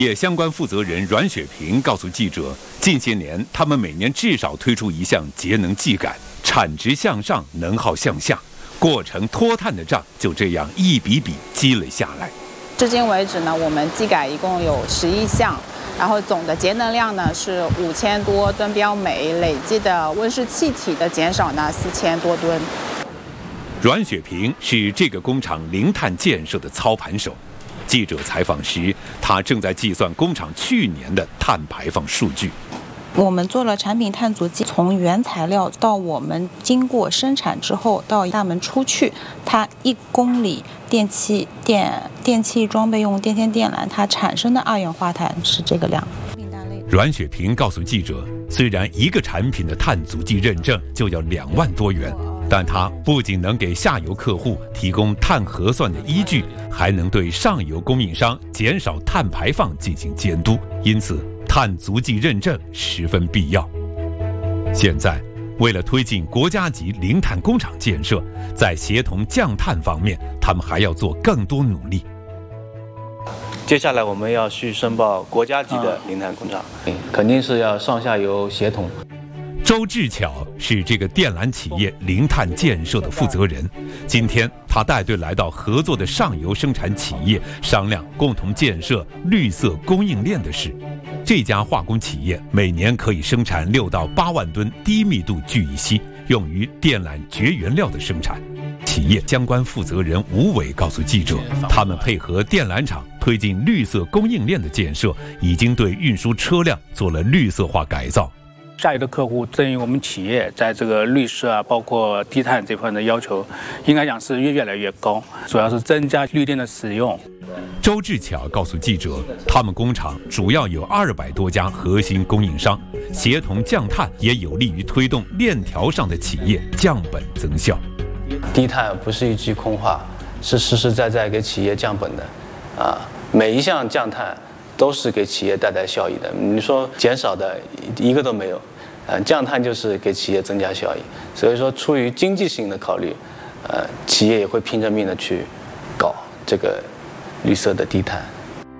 业相关负责人阮雪萍告诉记者，近些年他们每年至少推出一项节能技改，产值向上，能耗向下，过程脱碳的账就这样一笔笔积累下来。 至今为止呢，我们技改一共有11项，然后总的节能量呢是5000多吨标煤，累计的温室气体的减少呢4000多吨。 阮雪萍是这个工厂零碳建设的操盘手。记者采访时，他正在计算工厂去年的碳排放数据。 我们做了产品碳足迹，从原材料到我们经过生产之后到大门出去，它1公里电器装备用电线电缆它产生的二氧化碳是这个量。 阮雪萍告诉记者，虽然一个产品的碳足迹认证就要2万多元，但它不仅能给下游客户提供碳核算的依据，还能对上游供应商减少碳排放进行监督，因此碳足迹认证十分必要。现在，为了推进国家级零碳工厂建设，在协同降碳方面，他们还要做更多努力。 接下来我们要去申报国家级的零碳工厂，肯定是要上下游协同。 周志巧是这个电缆企业零碳建设的负责人。今天他带队来到合作的上游生产企业，商量共同建设绿色供应链的事。这家化工企业每年可以生产6到8万吨低密度聚乙烯，用于电缆绝原料的生产。企业相关负责人吴伟告诉记者，他们配合电缆厂推进绿色供应链的建设，已经对运输车辆做了绿色化改造。 下游的客户对于我们企业在这个绿色啊，包括低碳这块的要求，应该讲是越来越高，主要是增加绿电的使用。 周志巧告诉记者，他们工厂主要有200多家核心供应商，协同降碳也有利于推动链条上的企业降本增效。 低碳不是一句空话，是实实在在给企业降本的，每一项降碳都是给企业带来效益的。你说减少的一个都没有，降碳就是给企业增加效益。所以说，出于经济性的考虑，企业也会拼着命的去搞这个绿色的低碳。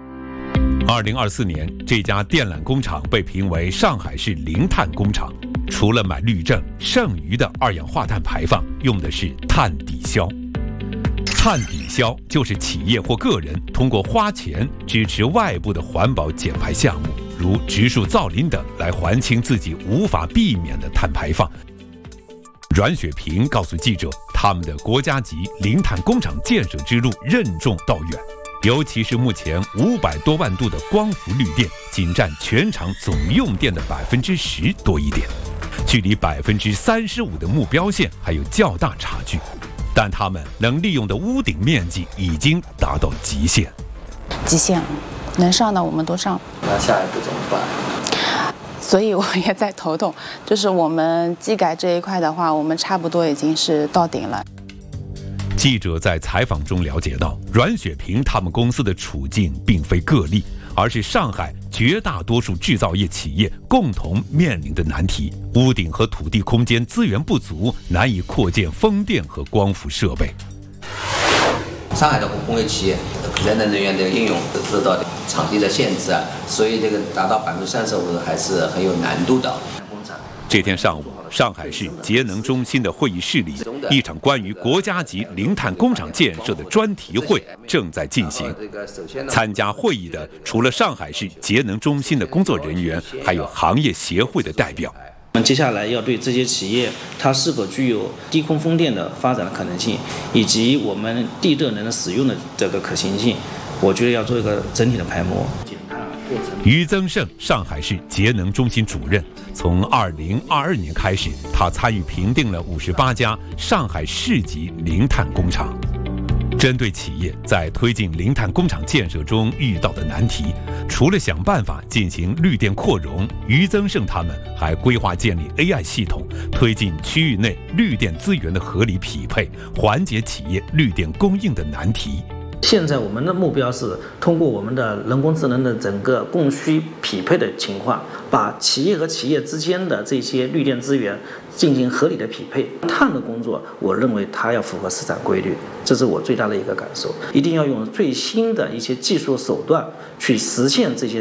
2024年，这家电缆工厂被评为上海市零碳工厂。除了买绿证，剩余的二氧化碳排放用的是碳抵消。碳抵消就是企业或个人通过花钱支持外部的环保减排项目，如植树造林等，来还清自己无法避免的碳排放。阮雪萍告诉记者，他们的国家级零碳工厂建设之路任重道远，尤其是目前500多万度的光伏绿电，仅占全厂总用电的10%多一点，距离35%的目标线还有较大差距。但他们能利用的屋顶面积已经达到极限， 能上的我们都上。 那下一步怎么办？ 所以我也在头痛，就是我们技改这一块的话，我们差不多已经是到顶了。 记者在采访中了解到，阮雪萍他们公司的处境并非个例，而是上海绝大多数制造业企业共同面临的难题。屋顶和土地空间资源不足，难以扩建风电和光伏设备。 上海的工业企业可再生能源的应用受到场地的限制所以这个达到35%还是很有难度的。 这天上午，上海市节能中心的会议室里，一场关于国家级零碳工厂建设的专题会正在进行。参加会议的除了上海市节能中心的工作人员，还有行业协会的代表。 我们接下来要对这些企业它是否具有低空风电的发展的可能性，以及我们地热能的使用的这个可行性，我觉得要做一个整体的排摸。 于增胜，上海市节能中心主任，从2022年开始，他参与评定了58家上海市级零碳工厂。针对企业在推进零碳工厂建设中遇到的难题，除了想办法进行绿电扩容，于增胜他们还规划建立 AI 系统，推进区域内绿电资源的合理匹配，缓解企业绿电供应的难题。 现在我们的目标是通过我们的人工智能的整个供需匹配的情况，把企业和企业之间的这些绿电资源进行合理的匹配。碳的工作，我认为它要符合市场规律，这是我最大的一个感受。一定要用最新的一些技术手段去实现这些